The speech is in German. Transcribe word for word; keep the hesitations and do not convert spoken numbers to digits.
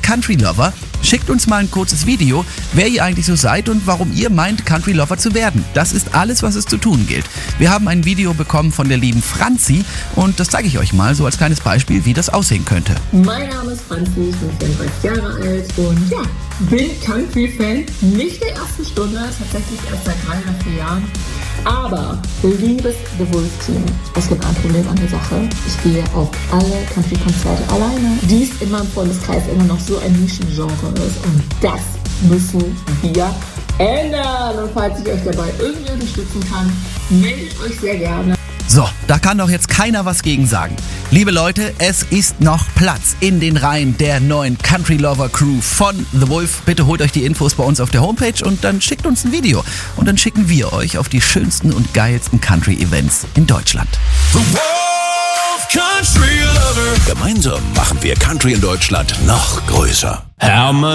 Country Lover? Schickt uns mal ein kurzes Video, wer ihr eigentlich so seid und warum ihr meint, Country Lover zu werden. Das ist alles, was es zu tun gilt. Wir haben ein Video bekommen von der lieben Franzi und das zeige ich euch mal so als kleines Beispiel, wie das aussehen könnte. Mein Name ist Franzi, ich bin vierunddreißig Jahre alt und ja, bin Country-Fan. Nicht der ersten Stunde, tatsächlich erst seit drei oder vier Jahren. Aber liebes The Wolf Team, es gibt ein Problem an der Sache. Ich gehe auf alle Country-Konzerte alleine, die es in meinem Freundeskreis immer noch so ein Nischengenre ist. Und das müssen wir ändern. Und falls ich euch dabei irgendwie unterstützen kann, meldet euch sehr gerne. So, da kann doch jetzt keiner was gegen sagen. Liebe Leute, es ist noch Platz in den Reihen der neuen Country Lover Crew von The Wolf. Bitte holt euch die Infos bei uns auf der Homepage und dann schickt uns ein Video. Und dann schicken wir euch auf die schönsten und geilsten Country-Events in Deutschland. The Wolf Country Lover. Gemeinsam machen wir Country in Deutschland noch größer. How much